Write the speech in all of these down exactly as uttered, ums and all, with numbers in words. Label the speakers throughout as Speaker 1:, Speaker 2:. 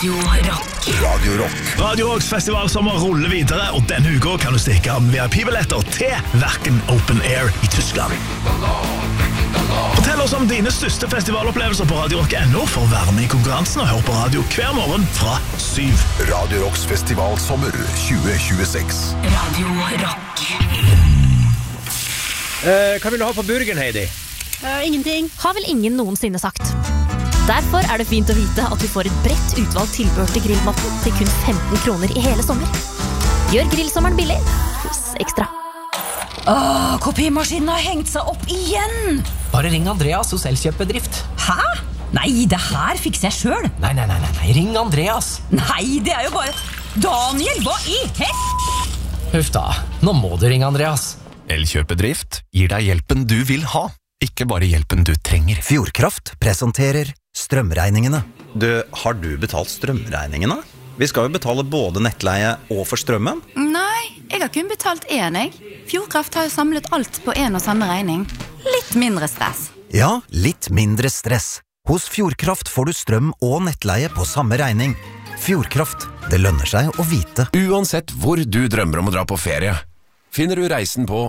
Speaker 1: Radio Rock.
Speaker 2: Radio Rock.
Speaker 3: Radio Rocks festivalsommer ruller videre, og denne uka kan du stikke av V I P-billetter til Werken Open Air i Tyskland. Fortell oss om dine største festivalopplevelser på Radio Rock punkt no for å være med i konkurransen og høre på radio hver morgen fra syv.
Speaker 2: Radio Rocks festivalsommer tjue tjueseks.
Speaker 1: Radio Rock.
Speaker 4: Eh, hva vil du ha på burgeren, Heidi?
Speaker 5: Uh, ingenting.
Speaker 6: Har vel ingen noensinne sagt. Derfor er det fint å vite at du får et bredt utvalgt tilbehør til grillmatten til kun femten kroner i hele sommer. Gjør grillsommeren billig hos Ekstra.
Speaker 7: Åh, kopimaskinen har hengt seg opp igjen!
Speaker 8: Bare ring Andreas hos Elkjøp-bedrift.
Speaker 7: Hæ? Nei, det her fikser jeg selv.
Speaker 8: Nei, nei, nei, nei, nei, ring Andreas.
Speaker 7: Nei, det er jo bare... Daniel, hva i hest?
Speaker 8: Huff da, nå må du ringe Andreas.
Speaker 9: Elkjøp-bedrift gir deg hjelpen du vil ha, ikke bare hjelpen du trenger.
Speaker 10: Fjordkraft presenterer strømregningene.
Speaker 11: Du, har du betalt strømregningene? Vi skal jo betale både nettleie og for strømmen.
Speaker 12: Nei, jeg har kun betalt en, jeg. Fjordkraft har jo samlet alt på en og samme regning. Litt mindre stress.
Speaker 10: Ja, litt mindre stress. Hos Fjordkraft får du strøm og nettleie på samme regning. Fjordkraft, det lønner seg å vite.
Speaker 13: Uansett hvor du drømmer om å dra på ferie, finner du reisen på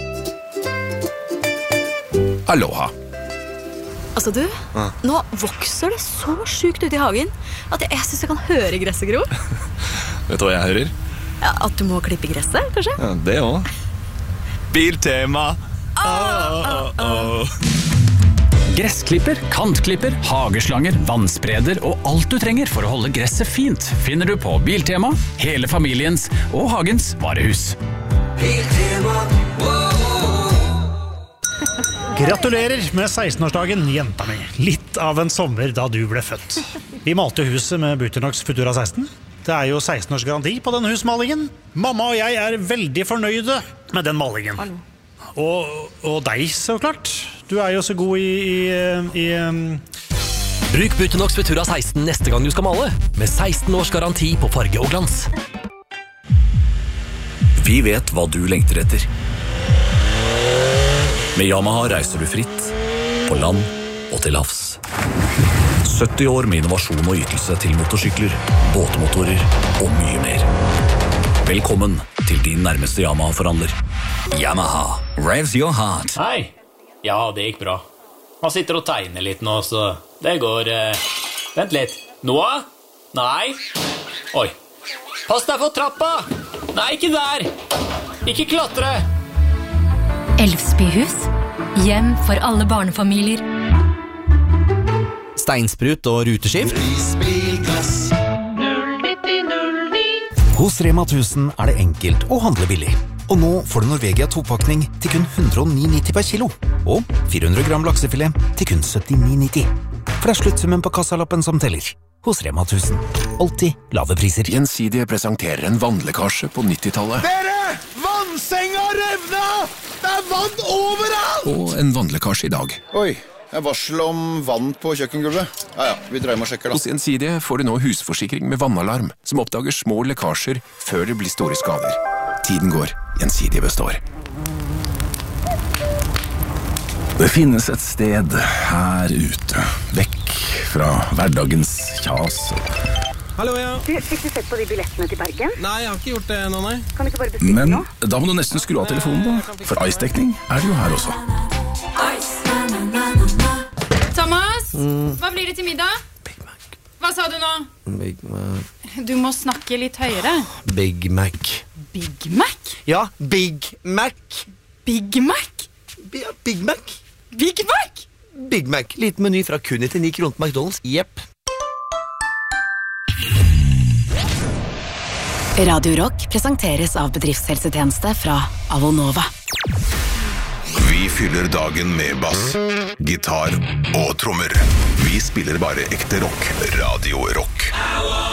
Speaker 13: Aloha.
Speaker 5: Altså du, ja. Nå vokser det så sykt ut i hagen at jeg, jeg synes jeg kan høre gresset gro.
Speaker 13: Vet du hva jeg hører?
Speaker 5: Ja, at du må klippe gresset, kanskje?
Speaker 13: Ja, det også. Biltema. Oh, oh, oh.
Speaker 14: Gressklipper, kantklipper, hageslanger, vannspreder og alt du trenger for å holde gresset fint finner du på Biltema, hele familiens og hagens varehus.
Speaker 15: Biltema, wow.
Speaker 16: Gratulerer med seksten-årsdagen, jenta mi. Litt av en sommer da du ble født. Vi malte huset med Buternox Futura seksten. Det er jo seksten års garanti på denne husmalingen. Mamma og jeg er veldig fornøyde med den malingen. Og, og deg, så klart. Du er jo så god i... i, i um...
Speaker 17: Bruk Buternox Futura seksten neste gang du skal male, med seksten års garanti på farge og glans.
Speaker 18: Vi vet hva du lengter etter. Med Yamaha reiser du fritt, på land og til havs. sytti år med innovasjon og ytelse til motorsykler, båtmotorer og mye mer. Velkommen til din nærmeste Yamaha-forhandler. Yamaha, revs your heart.
Speaker 19: Hei, ja, det gikk bra. Han sitter og tegner litt nå, så det går... Eh... Vent litt. Noah? Nei. Oi. Pass deg for trappa! Nei, ikke der! Ikke klatre!
Speaker 20: Elvsbyhus, hjem for alle barnefamilier.
Speaker 17: Steinsprut og ruteskift.
Speaker 10: Hos Rema tusen er det enkelt å handle billig. Og nå får du Norvegia to-pakning til kun hundre og ni nitti per kilo. Og fire hundre gram laksefilet til kun syttini nitti. For det er sluttsummen på kassalappen som teller. Hos Rema tusen. Alltid lave priser.
Speaker 13: Gjensidige presenterer en vannlekkasje på nittitallet.
Speaker 15: Dere! Vannsenga revna! Det er vann overalt!
Speaker 13: Og en vannlekkasje i dag.
Speaker 21: Oi, jeg varsel om vann på kjøkkengulvet. Ja, ja, vi dreier med og sjekker da.
Speaker 13: Hos Gjensidige får du nå husforsikring med vannalarm, som oppdager små lekkasjer før det blir store skader. Tiden går, Gjensidige består.
Speaker 18: Det finnes et sted her ute, vekk fra hverdagens kjas.
Speaker 22: Hallo, ja.
Speaker 23: Du, fikk du sett på de billettene til Bergen?
Speaker 22: Nei, jeg har ikke gjort det ennå, nei.
Speaker 23: Kan du ikke bare bestille
Speaker 18: Men
Speaker 23: nå?
Speaker 18: da må du nesten skru av telefonen da, for ice-dekning er det jo her også.
Speaker 24: Thomas,
Speaker 17: Mm.
Speaker 24: hva blir det til middag?
Speaker 17: Big Mac.
Speaker 24: Hva sa du nå?
Speaker 17: Big Mac.
Speaker 24: Du må snakke litt høyere.
Speaker 17: Big Mac.
Speaker 24: Big Mac?
Speaker 17: Ja, Big Mac.
Speaker 24: Big Mac?
Speaker 17: Ja, Big Mac.
Speaker 24: Big Mac?
Speaker 17: Big Mac. Liten meny fra kun nittini kroner på McDonald's. Jepp.
Speaker 20: Radio Rock presenteres av bedriftshelsetjeneste fra Avonova.
Speaker 2: Vi fyller dagen med bass, gitar og trommer. Vi spiller bare ekte rock. Radio Rock.